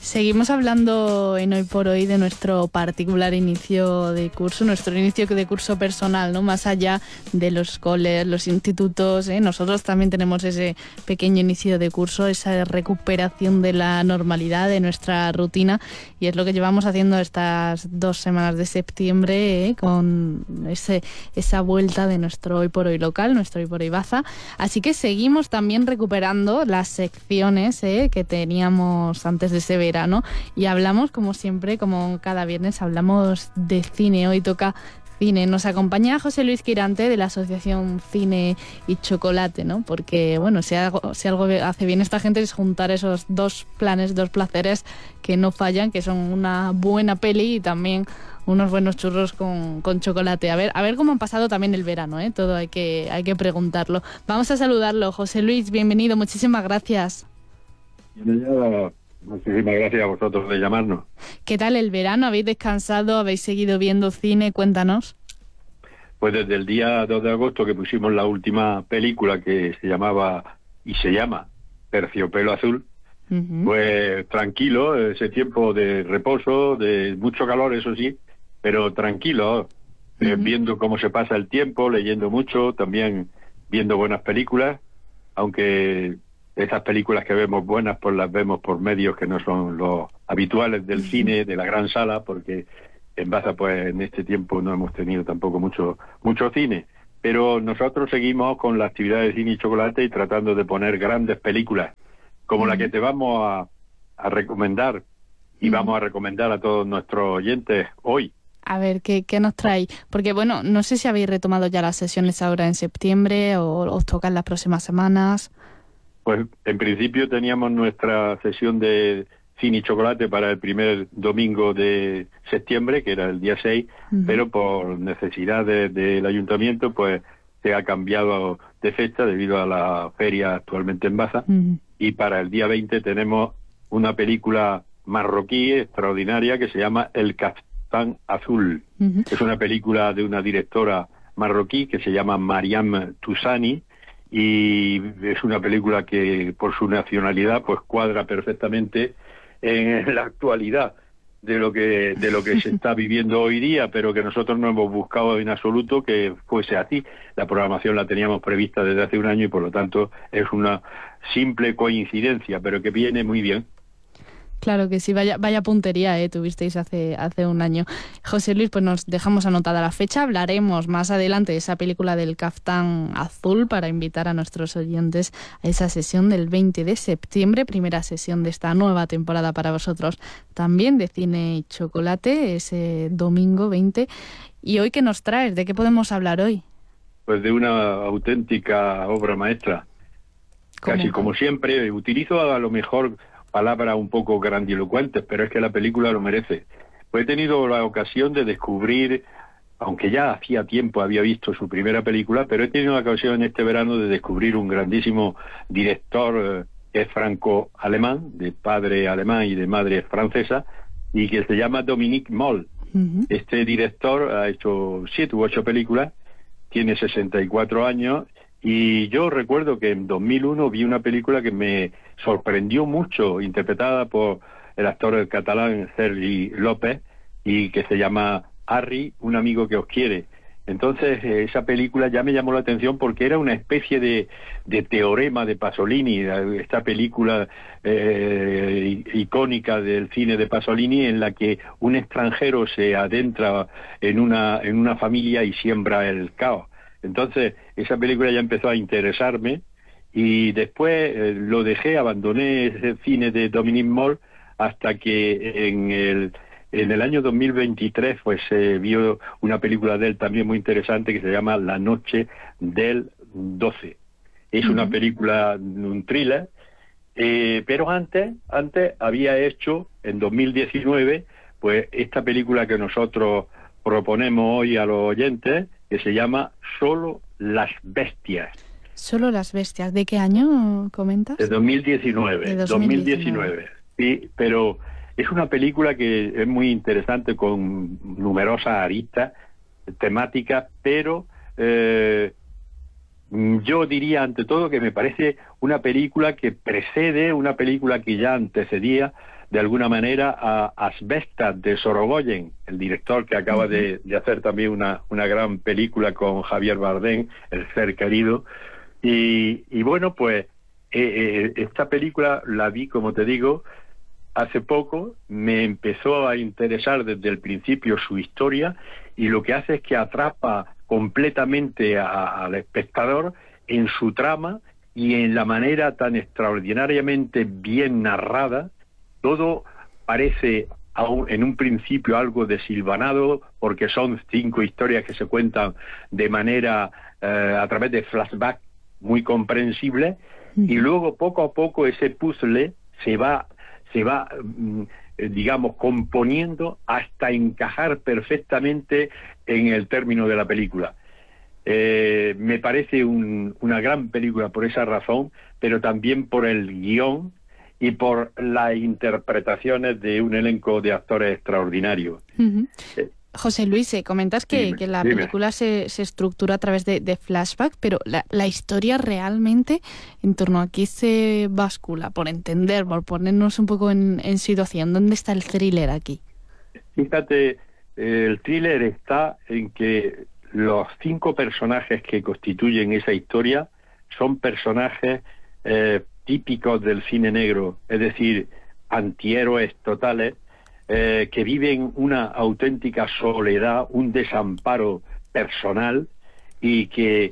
Seguimos hablando en Hoy por Hoy de nuestro particular inicio de curso, nuestro inicio de curso personal, ¿no? Más allá de los coles, los institutos, nosotros también tenemos ese pequeño inicio de curso, esa recuperación de la normalidad, de nuestra rutina, y es lo que llevamos haciendo estas 2 semanas de septiembre, con esa vuelta de nuestro Hoy por Hoy local, nuestro Hoy por Hoy Baza. Así que seguimos también recuperando las secciones que teníamos antes de ese verano, y hablamos, como siempre, como cada viernes, hablamos de cine. Hoy toca cine. Nos acompaña José Luis Quirante de la Asociación Cine y Chocolate, ¿no? Porque, bueno, si algo hace bien esta gente es juntar esos 2 placeres que no fallan, que son una buena peli y también unos buenos churros con chocolate. A ver cómo han pasado también el verano, todo hay que preguntarlo. Vamos a saludarlo. José Luis, bienvenido, muchísimas gracias. Muchísimas gracias a vosotros de llamarnos. ¿Qué tal el verano? ¿Habéis descansado? ¿Habéis seguido viendo cine? Cuéntanos. Pues desde el día 2 de agosto que pusimos la última película, que se llama Terciopelo Azul, pues tranquilo, ese tiempo de reposo, de mucho calor, eso sí, pero tranquilo, viendo cómo se pasa el tiempo, leyendo mucho, también viendo buenas películas, aunque esas películas que vemos buenas, pues las vemos por medios que no son los habituales del cine, de la gran sala, porque en Baza, pues en este tiempo no hemos tenido tampoco mucho cine. Pero nosotros seguimos con la actividad de cine y chocolate y tratando de poner grandes películas, como la que te vamos a recomendar, y vamos a recomendar a todos nuestros oyentes hoy. A ver, ¿qué nos trae? Porque, bueno, no sé si habéis retomado ya las sesiones ahora en septiembre o os tocan las próximas semanas. Pues en principio teníamos nuestra sesión de cine y chocolate para el primer domingo de septiembre, que era el día 6, pero por necesidades del ayuntamiento pues se ha cambiado de fecha debido a la feria actualmente en Baza, y para el día 20 tenemos una película marroquí extraordinaria que se llama El Caftán Azul. Es una película de una directora marroquí que se llama Mariam Toussani, y es una película que por su nacionalidad pues cuadra perfectamente en la actualidad de lo que se está viviendo hoy día, pero que nosotros no hemos buscado en absoluto que fuese así. La programación la teníamos prevista desde hace un año y por lo tanto es una simple coincidencia, pero que viene muy bien. Claro que sí, vaya puntería tuvisteis hace un año. José Luis, pues nos dejamos anotada la fecha. Hablaremos más adelante de esa película del Caftán Azul para invitar a nuestros oyentes a esa sesión del 20 de septiembre, primera sesión de esta nueva temporada para vosotros, también de cine y chocolate, ese domingo 20. ¿Y hoy qué nos traes? ¿De qué podemos hablar hoy? Pues de una auténtica obra maestra. Casi como siempre, utilizo a lo mejor palabras un poco grandilocuentes, pero es que la película lo merece. Pues he tenido la ocasión de descubrir, aunque ya hacía tiempo había visto su primera película, pero he tenido la ocasión este verano de descubrir un grandísimo director que es franco-alemán, de padre alemán y de madre francesa, y que se llama Dominique Moll. Este director ha hecho 7 u 8 películas, tiene 64 años, y yo recuerdo que en 2001 vi una película que me sorprendió mucho, interpretada por el actor catalán Sergi López, y que se llama Harry, un amigo que os quiere. Entonces esa película ya me llamó la atención porque era una especie de teorema de Pasolini, esta película icónica del cine de Pasolini, en la que un extranjero se adentra en una familia y siembra el caos. Entonces esa película ya empezó a interesarme y después lo dejé, abandoné ese cine de Dominique Moll hasta que en el año 2023 pues se vio una película de él también muy interesante que se llama La noche del 12. Es una película, un thriller, pero antes había hecho en 2019 pues esta película que nosotros proponemos hoy a los oyentes, que se llama Solo las bestias. Solo las bestias. ¿De qué año comentas? De 2019. De 2019. Sí, pero es una película que es muy interesante con numerosas aristas temáticas, pero Yo diría ante todo que me parece una película que precede, una película que ya antecedía de alguna manera a Asbestas de Sorogoyen, el director que acaba de hacer también una gran película con Javier Bardem, El ser querido. Y bueno, pues esta película la vi, como te digo, hace poco. Me empezó a interesar desde el principio su historia, y lo que hace es que atrapa completamente al espectador en su trama y en la manera tan extraordinariamente bien narrada. Todo parece en un principio algo desilvanado, porque son 5 historias que se cuentan de manera a través de flashback muy comprensible, y luego poco a poco ese puzzle se va digamos, componiendo hasta encajar perfectamente en el término de la película. Me parece una gran película por esa razón, pero también por el guión y por las interpretaciones de un elenco de actores extraordinarios. José Luis, comentas que la película se estructura a través de flashback, pero la historia realmente en torno a qué se bascula, por entender, por ponernos un poco en situación. ¿Dónde está el thriller aquí? Fíjate, el thriller está en que los 5 personajes que constituyen esa historia son personajes típicos del cine negro, es decir, antihéroes totales, que viven una auténtica soledad, un desamparo personal, y que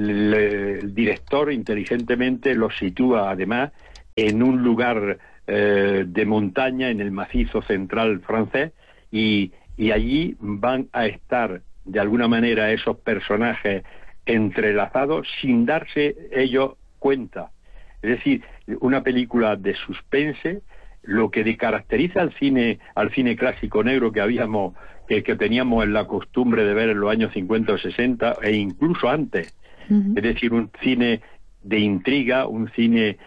el director inteligentemente los sitúa además en un lugar de montaña en el macizo central francés, y allí van a estar de alguna manera esos personajes entrelazados sin darse ellos cuenta. Es decir, una película de suspense, lo que caracteriza al cine clásico negro que teníamos en la costumbre de ver en los años 50 o 60 e incluso antes. Es decir, un cine de intriga, un cine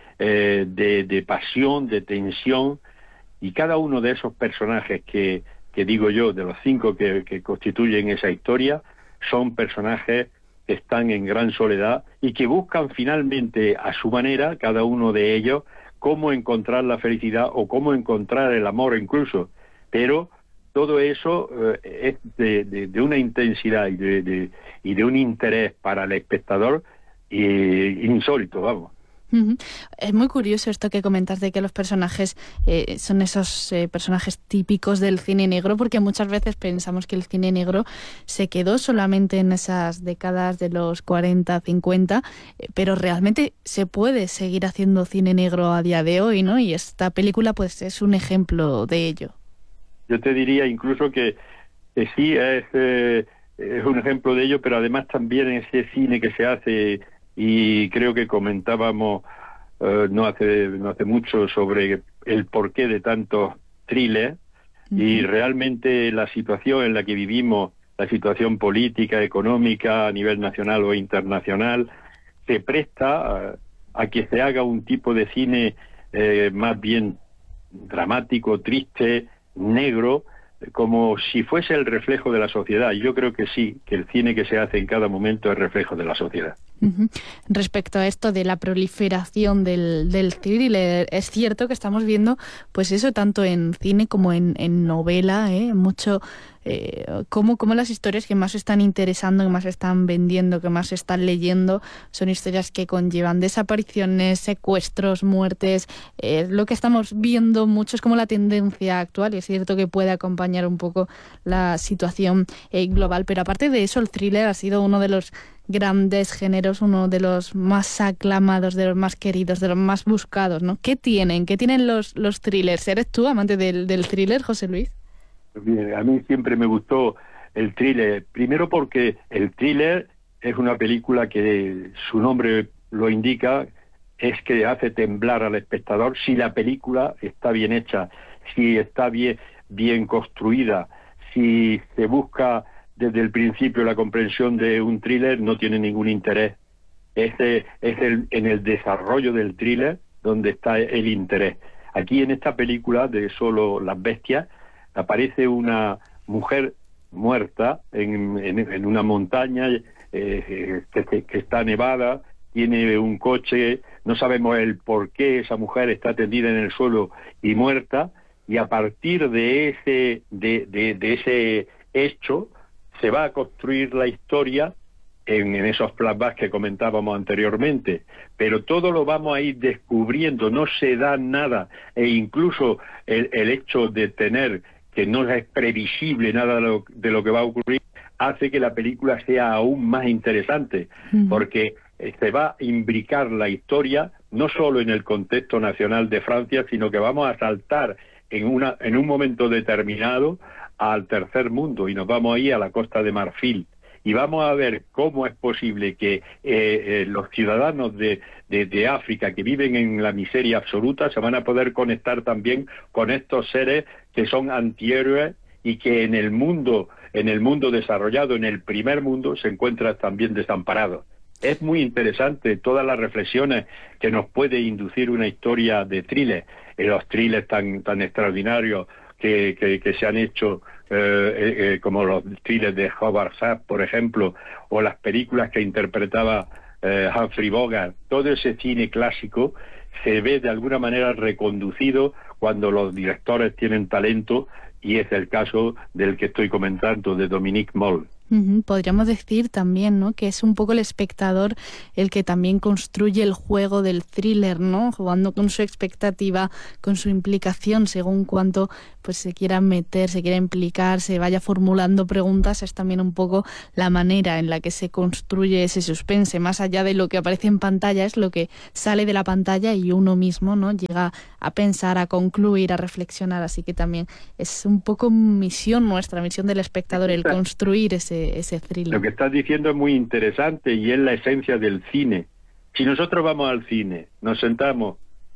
de pasión, de tensión, y cada uno de esos personajes que digo yo, de los 5 que constituyen esa historia, son personajes que están en gran soledad y que buscan finalmente a su manera, cada uno de ellos, cómo encontrar la felicidad o cómo encontrar el amor incluso. Pero todo eso es de una intensidad y de un interés para el espectador insólito, vamos. Es muy curioso esto que comentas de que los personajes son esos personajes típicos del cine negro, porque muchas veces pensamos que el cine negro se quedó solamente en esas décadas de los 40, 50, pero realmente se puede seguir haciendo cine negro a día de hoy, ¿no? Y esta película pues es un ejemplo de ello. Yo te diría incluso que sí es un ejemplo de ello, pero además también ese cine que se hace, y creo que comentábamos no hace mucho sobre el porqué de tantos thrillers, y realmente la situación en la que vivimos, la situación política, económica a nivel nacional o internacional, se presta a que se haga un tipo de cine más bien dramático, triste, negro, como si fuese el reflejo de la sociedad. Yo creo que sí, que el cine que se hace en cada momento es reflejo de la sociedad. Respecto a esto de la proliferación del thriller, es cierto que estamos viendo pues eso tanto en cine como en novela, mucho cómo las historias que más están interesando, que más están vendiendo, que más están leyendo, son historias que conllevan desapariciones, secuestros, muertes. Lo que estamos viendo mucho es como la tendencia actual, y es cierto que puede acompañar un poco la situación global, pero aparte de eso el thriller ha sido uno de los grandes géneros, uno de los más aclamados, de los más queridos, de los más buscados, ¿no? ¿Qué tienen los thrillers? ¿Eres tú amante del thriller, José Luis? Bien, a mí siempre me gustó el thriller, primero porque el thriller es una película que su nombre lo indica, es que hace temblar al espectador si la película está bien hecha, si está bien construida, si se busca desde el principio la comprensión de un thriller, no tiene ningún interés. En el desarrollo del thriller donde está el interés. Aquí en esta película de Solo las bestias aparece una mujer muerta en una montaña que está nevada, tiene un coche, no sabemos el por qué esa mujer está tendida en el suelo y muerta, y a partir de ese hecho se va a construir la historia en esos flashbacks que comentábamos anteriormente, pero todo lo vamos a ir descubriendo, no se da nada, e incluso el hecho de tener que no es previsible nada de lo que va a ocurrir, hace que la película sea aún más interesante, porque se va a imbricar la historia no solo en el contexto nacional de Francia, sino que vamos a saltar en un momento determinado al tercer mundo, y nos vamos a ir a la Costa de Marfil, y vamos a ver cómo es posible que los ciudadanos de África que viven en la miseria absoluta se van a poder conectar también con estos seres que son antihéroes y que en el mundo desarrollado, en el primer mundo, se encuentran también desamparados. Es muy interesante todas las reflexiones que nos puede inducir una historia de thriller, los thrillers tan extraordinarios que se han hecho, como los thrillers de Howard Sachs, por ejemplo, o las películas que interpretaba Humphrey Bogart. Todo ese cine clásico se ve de alguna manera reconducido cuando los directores tienen talento, y es el caso del que estoy comentando, de Dominique Moll. Podríamos decir también, ¿no?, que es un poco el espectador el que también construye el juego del thriller, ¿no?, jugando con su expectativa, con su implicación, según cuánto pues se quiera meter, se quiera implicar, se vaya formulando preguntas. Es también un poco la manera en la que se construye ese suspense, más allá de lo que aparece en pantalla, es lo que sale de la pantalla y uno mismo, ¿no?, llega a pensar, a concluir, a reflexionar. Así que también es un poco misión nuestra, misión del espectador, el construir ese thriller. Lo que estás diciendo es muy interesante y es la esencia del cine. Si nosotros vamos al cine, nos sentamos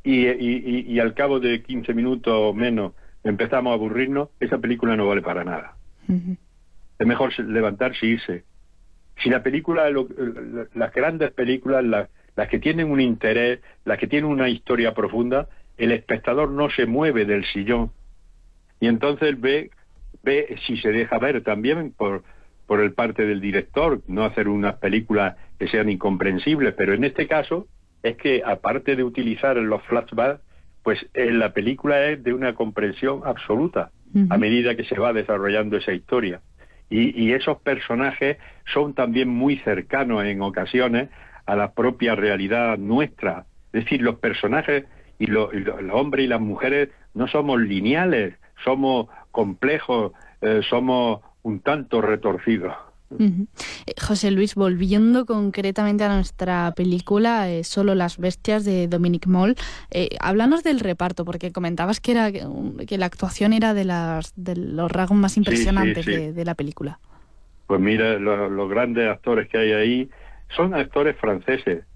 y al cabo de 15 minutos o menos empezamos a aburrirnos, esa película no vale para nada. Es mejor levantarse y irse. Si la película, las grandes películas, las que tienen un interés, las que tienen una historia profunda, el espectador no se mueve del sillón. Y entonces ve si se deja ver también por el parte del director, no hacer unas películas que sean incomprensibles, pero en este caso es que, aparte de utilizar los flashbacks, pues la película es de una comprensión absoluta a medida que se va desarrollando esa historia. Y esos personajes son también muy cercanos en ocasiones a la propia realidad nuestra. Es decir, los personajes y los hombres y las mujeres no somos lineales, somos complejos, somos un tanto retorcidos. José Luis, volviendo concretamente a nuestra película Solo las bestias, de Dominique Moll, háblanos del reparto, porque comentabas que la actuación era de los rasgos más impresionantes. Sí. De la película. Pues mira, los grandes actores que hay ahí son actores franceses.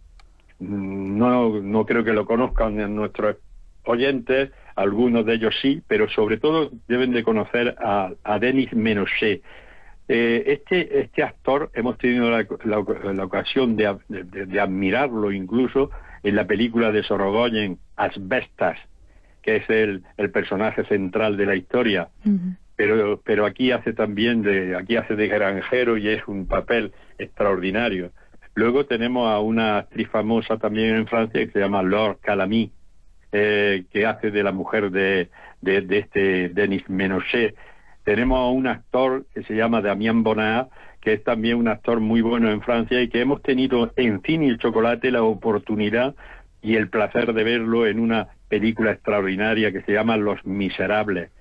No creo que lo conozcan nuestros oyentes, algunos de ellos sí, pero sobre todo deben de conocer a Denis Ménochet. Este actor hemos tenido la ocasión de admirarlo incluso en la película de Sorogoyen, Asbestas, que es el personaje central de la historia. Pero aquí hace de granjero y es un papel extraordinario. Luego tenemos a una actriz famosa también en Francia que se llama Laure Calamy, que hace de la mujer de este Denis Ménochet. Tenemos a un actor que se llama Damien Bonnard, que es también un actor muy bueno en Francia y que hemos tenido en Cine y Chocolate la oportunidad y el placer de verlo en una película extraordinaria que se llama Los Miserables.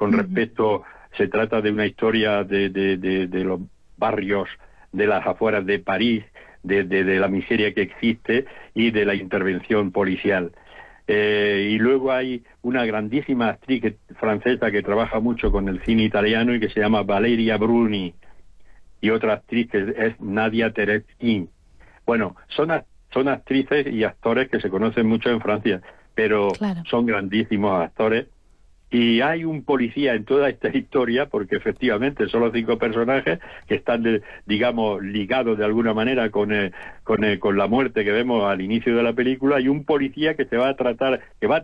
Se trata de una historia de los barrios de las afueras de París, de la miseria que existe y de la intervención policial. Y luego hay una grandísima actriz francesa que trabaja mucho con el cine italiano y que se llama Valeria Bruni, y otra actriz que es Nadia Tereskine. Bueno, son actrices y actores que se conocen mucho en Francia, pero claro, son grandísimos actores. Y hay un policía en toda esta historia, porque efectivamente son los 5 personajes que están, digamos, ligados de alguna manera con la muerte que vemos al inicio de la película. Hay un policía que va a tratar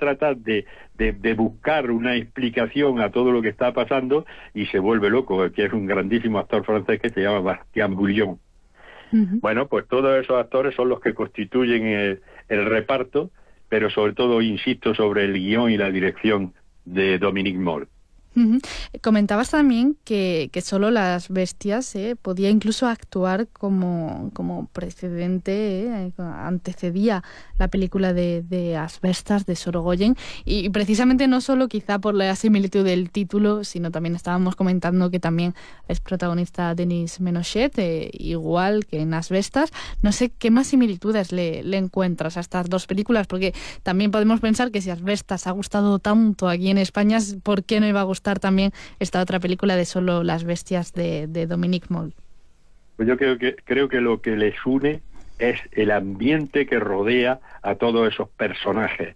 de buscar una explicación a todo lo que está pasando y se vuelve loco, que es un grandísimo actor francés que se llama Bastien Bouillon. Bueno, pues todos esos actores son los que constituyen el reparto, pero sobre todo insisto sobre el guión y la dirección de Dominique Moll. Comentabas también que Solo las bestias podía incluso actuar como precedente, antecedía la película de Asbestas de Sorogoyen, y precisamente no solo quizá por la similitud del título, sino también estábamos comentando que también es protagonista Denis Ménochet, igual que en Asbestas. No sé qué más similitudes le encuentras a estas dos películas, porque también podemos pensar que si Asbestas ha gustado tanto aquí en España, ¿por qué no iba a gustar también esta otra película de Solo las bestias de Dominique Moll? Pues yo creo que lo que les une es el ambiente que rodea a todos esos personajes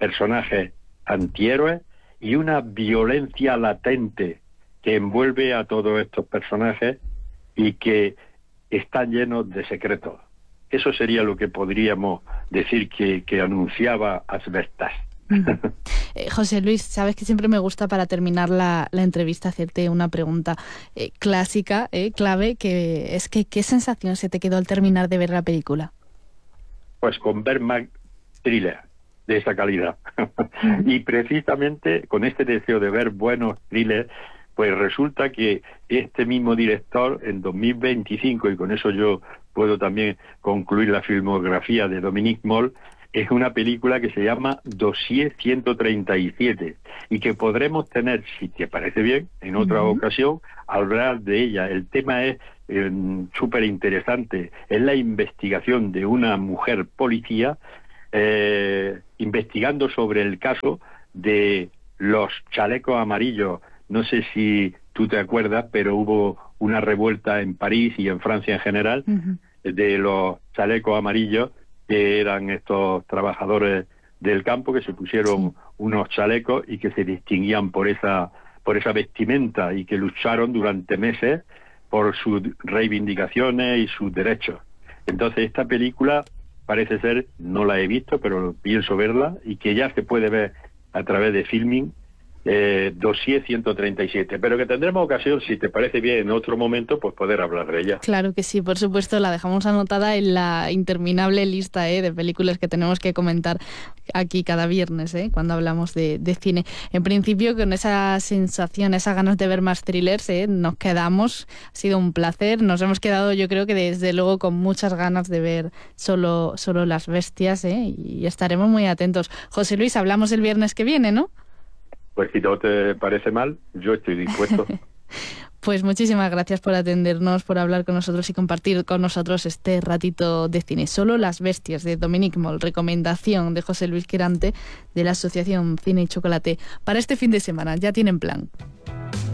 antihéroes, y una violencia latente que envuelve a todos estos personajes y que están llenos de secretos. Eso sería lo que podríamos decir que anunciaba Asbestas. José Luis, sabes que siempre me gusta para terminar la entrevista hacerte una pregunta clásica, clave, que es que ¿qué sensación se te quedó al terminar de ver la película? Pues con ver más thriller de esa calidad. Y precisamente con este deseo de ver buenos thrillers, pues resulta que este mismo director en 2025, y con eso yo puedo también concluir la filmografía de Dominique Moll, es una película que se llama Dossier 137 y que podremos tener, si te parece bien, en otra ocasión, hablar de ella. El tema es súper interesante. Es la investigación de una mujer policía investigando sobre el caso de los chalecos amarillos. No sé si tú te acuerdas, pero hubo una revuelta en París y en Francia en general de los chalecos amarillos, que eran estos trabajadores del campo que se pusieron unos chalecos y que se distinguían por esa vestimenta, y que lucharon durante meses por sus reivindicaciones y sus derechos. Entonces esta película parece ser, no la he visto, pero pienso verla, y que ya se puede ver a través de Filmin, Dossier 137, pero que tendremos ocasión, si te parece bien, en otro momento, pues poder hablar de ella. Claro que sí, por supuesto, la dejamos anotada en la interminable lista de películas que tenemos que comentar aquí cada viernes, cuando hablamos de cine. En principio, con esa sensación, esas ganas de ver más thrillers, nos quedamos. Ha sido un placer. Nos hemos quedado, yo creo que desde luego, con muchas ganas de ver solo las bestias, y estaremos muy atentos. José Luis, hablamos el viernes que viene, ¿no? Pues si no te parece mal, yo estoy dispuesto. Pues muchísimas gracias por atendernos, por hablar con nosotros y compartir con nosotros este ratito de cine. Solo las bestias, de Dominique Moll, recomendación de José Luis Quirante, de la Asociación Cine y Chocolate para este fin de semana. Ya tienen plan.